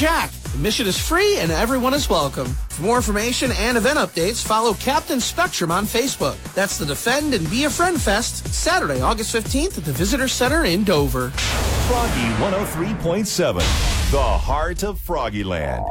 Jack. Admission is free and everyone is welcome. For more information and event updates, follow Captain Spectrum on Facebook. That's the Defend and Be a Friend Fest, Saturday, August 15th at the Visitor Center in Dover. Froggy 103.7, the heart of Froggyland.